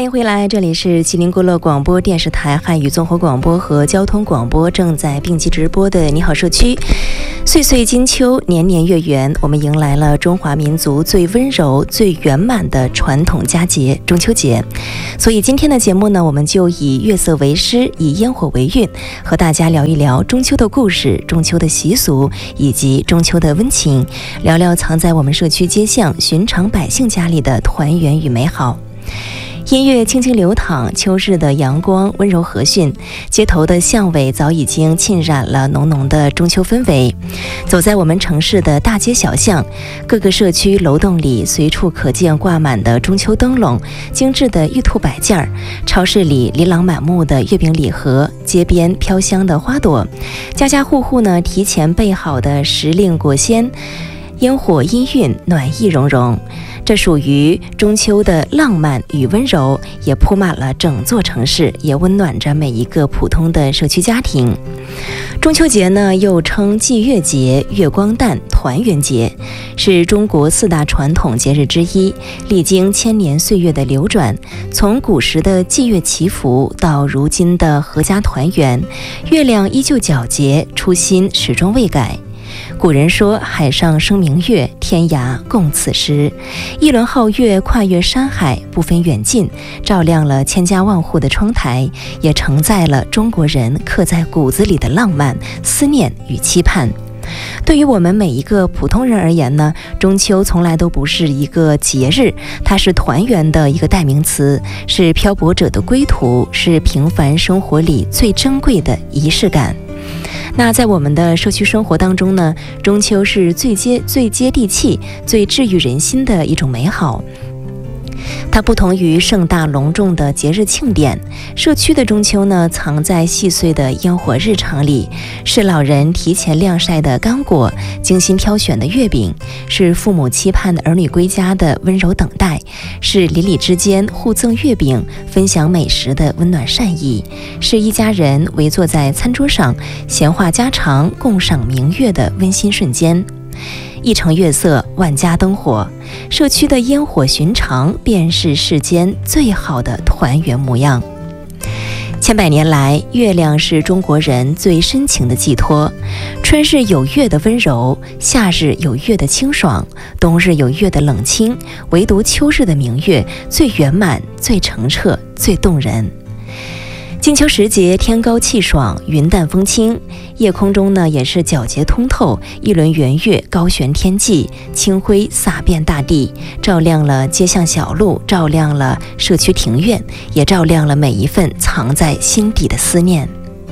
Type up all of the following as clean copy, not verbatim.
迎回来，这里是吉林孤乐广播电视台汉语综合广播和交通广播正在并机直播的你好社区。岁岁金秋，年年月圆，我们迎来了中华民族最温柔最圆满的传统佳节中秋节。所以今天的节目呢，我们就以月色为诗，以烟火为韵，和大家聊一聊中秋的故事、中秋的习俗以及中秋的温情，聊聊藏在我们社区街巷寻常百姓家里的团圆与美好。音乐轻轻流淌，秋日的阳光温柔和煦，街头的巷尾早已经浸染了浓浓的中秋氛围。走在我们城市的大街小巷，各个社区楼栋里随处可见挂满的中秋灯笼，精致的玉兔摆件儿，超市里琳琅满目的月饼礼盒，街边飘香的花朵，家家户户呢提前备好的时令果鲜，烟火氤氲，暖意融融。这属于中秋的浪漫与温柔，也铺满了整座城市，也温暖着每一个普通的社区家庭。中秋节呢，又称祭月节、月光诞、团圆节，是中国4大传统节日之一，历经千年岁月的流转，从古时的祭月祈福到如今的阖家团圆，月亮依旧皎洁，初心始终未改。古人说，海上生明月，天涯共此时。一轮皓月跨越山海，不分远近，照亮了千家万户的窗台，也承载了中国人刻在骨子里的浪漫、思念与期盼。对于我们每一个普通人而言呢，中秋从来都不是一个节日，它是团圆的一个代名词，是漂泊者的归途，是平凡生活里最珍贵的仪式感。那在我们的社区生活当中呢，中秋是最接地气、最治愈人心的一种美好。它不同于盛大隆重的节日庆典，社区的中秋呢，藏在细碎的烟火日常里，是老人提前晾晒的干果，精心挑选的月饼，是父母期盼的儿女归家的温柔等待，是邻里之间互赠月饼、分享美食的温暖善意，是一家人围坐在餐桌上闲话家常、共赏明月的温馨瞬间。一城月色，万家灯火，社区的烟火寻常，便是世间最好的团圆模样。千百年来，月亮是中国人最深情的寄托。春日有月的温柔，夏日有月的清爽，冬日有月的冷清，唯独秋日的明月最圆满、最澄澈、最动人。金秋时节，天高气爽，云淡风轻，夜空中呢也是皎洁通透，一轮圆月高悬天际，清辉洒遍大地，照亮了街巷小路，照亮了社区庭院，也照亮了每一份藏在心底的思念。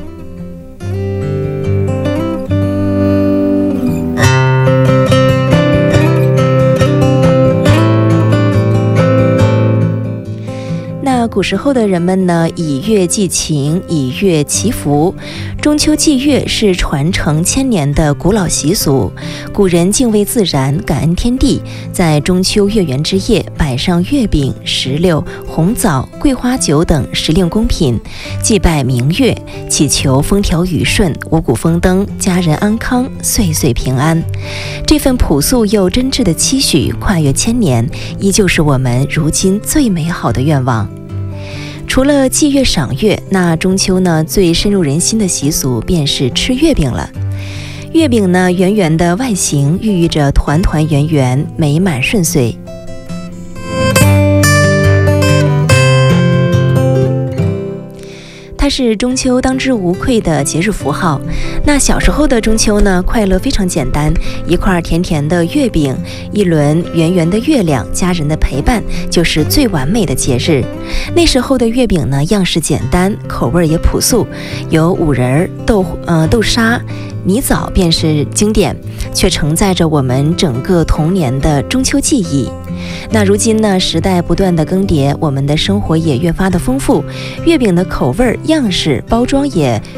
古时候的人们呢，以月祭情，以月祈福。中秋祭月是传承千年的古老习俗。古人敬畏自然，感恩天地，在中秋月圆之夜，摆上月饼、石榴、红枣、桂花酒等时令贡品，祭拜明月，祈求风调雨顺、五谷丰登、家人安康、岁岁平安。这份朴素又真挚的期许，跨越千年，依旧是我们如今最美好的愿望。除了祭月赏月，那中秋呢最深入人心的习俗便是吃月饼了。月饼呢圆圆的外形寓意着团团圆圆、美满顺遂。它是中秋当之无愧的节日符号。那小时候的中秋呢，快乐非常简单，一块甜甜的月饼，一轮圆圆的月亮，家人的陪伴，就是最完美的节日。那时候的月饼呢，样式简单，口味也朴素，有五仁、豆沙、泥枣便是经典，却承载着我们整个童年的中秋记忆。那如今呢，时代不断的更迭，我们的生活也越发的丰富，月饼的口味、样式、包装也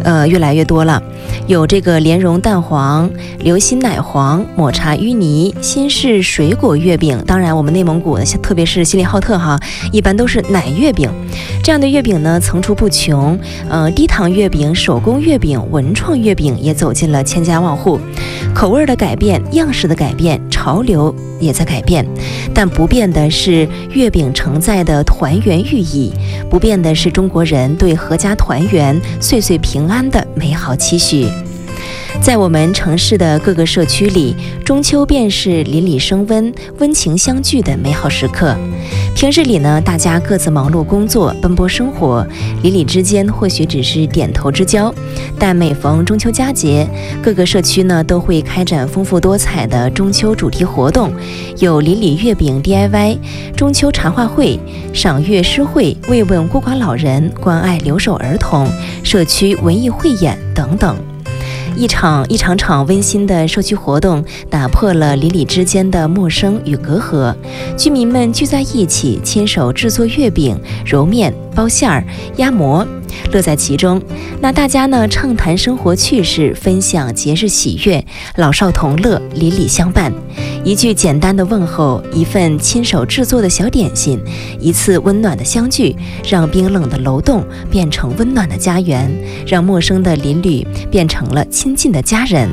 越来越多了，有这个莲蓉蛋黄、流心奶黄、抹茶芋泥、新式水果月饼。当然，我们内蒙古特别是锡林浩特哈，一般都是奶月饼。这样的月饼呢层出不穷，低糖月饼、手工月饼、文创月饼也走进了千家万户。口味的改变，样式的改变，潮流也在改变，但不变的是月饼承载的团圆寓意，不变的是中国人对阖家团圆、岁岁平安的美好期许。在我们城市的各个社区里，中秋便是邻里升温、温情相聚的美好时刻。平日里呢，大家各自忙碌工作、奔波生活，邻里之间或许只是点头之交，但每逢中秋佳节，各个社区呢都会开展丰富多彩的中秋主题活动，有邻里月饼 DIY、中秋茶话会、赏月诗会、慰问孤寡老人、关爱留守儿童、社区文艺汇演等等。一场温馨的社区活动，打破了邻里之间的陌生与隔阂。居民们聚在一起，亲手制作月饼、揉面、包馅儿、压馍，乐在其中。那大家呢，畅谈生活趣事，分享节日喜悦，老少同乐，邻里相伴。一句简单的问候，一份亲手制作的小点心，一次温暖的相聚，让冰冷的楼栋变成温暖的家园，让陌生的邻里变成了亲近的家人。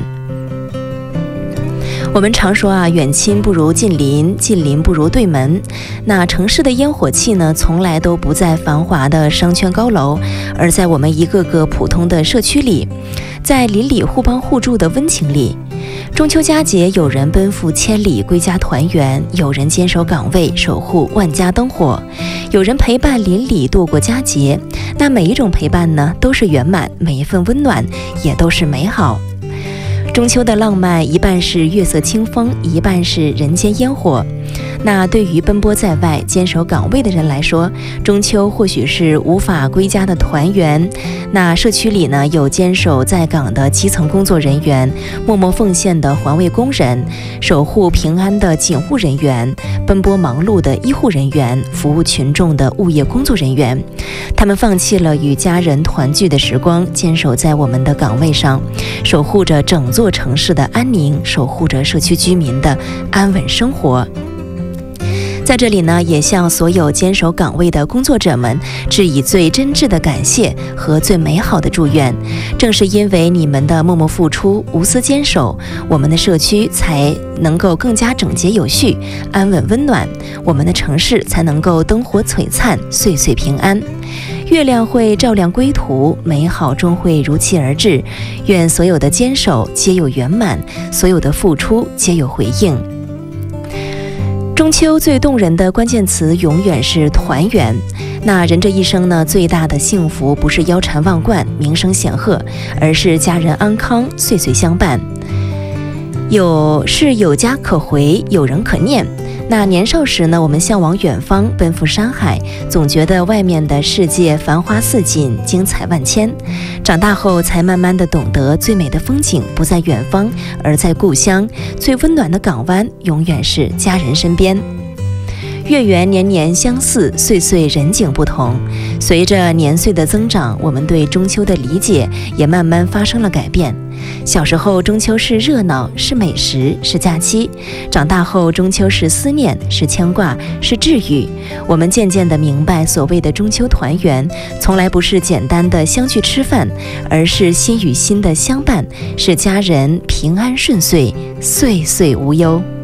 我们常说啊，远亲不如近邻，近邻不如对门。那城市的烟火气呢，从来都不在繁华的商圈高楼，而在我们一个个普通的社区里，在邻里互帮互助的温情里。中秋佳节，有人奔赴千里归家团圆，有人坚守岗位守护万家灯火，有人陪伴邻里度过佳节。那每一种陪伴呢，都是圆满，每一份温暖也都是美好。中秋的浪漫，一半是月色清风，一半是人间烟火。那对于奔波在外、坚守岗位的人来说，中秋或许是无法归家的团圆。那社区里呢，有坚守在岗的基层工作人员，默默奉献的环卫工人，守护平安的警务人员，奔波忙碌的医护人员，服务群众的物业工作人员。他们放弃了与家人团聚的时光，坚守在我们的岗位上，守护着整座城市的安宁，守护着社区居民的安稳生活。在这里呢，也向所有坚守岗位的工作者们致以最真挚的感谢和最美好的祝愿。正是因为你们的默默付出、无私坚守，我们的社区才能够更加整洁有序、安稳温暖，我们的城市才能够灯火璀璨、岁岁平安。月亮会照亮归途，美好终会如期而至。愿所有的坚守皆有圆满，所有的付出皆有回应。中秋最动人的关键词永远是团圆。那人这一生呢，最大的幸福不是腰缠万贯、名声显赫，而是家人安康、岁岁相伴。有家可回，有人可念。那年少时呢，我们向往远方，奔赴山海，总觉得外面的世界繁花似锦，精彩万千。长大后才慢慢的懂得，最美的风景不在远方，而在故乡。最温暖的港湾永远是家人身边。月圆年年相似，岁岁人景不同。随着年岁的增长，我们对中秋的理解也慢慢发生了改变。小时候，中秋是热闹，是美食，是假期；长大后，中秋是思念，是牵挂，是治愈。我们渐渐地明白，所谓的中秋团圆，从来不是简单的相聚吃饭，而是心与心的相伴，是家人平安顺遂，岁岁无忧。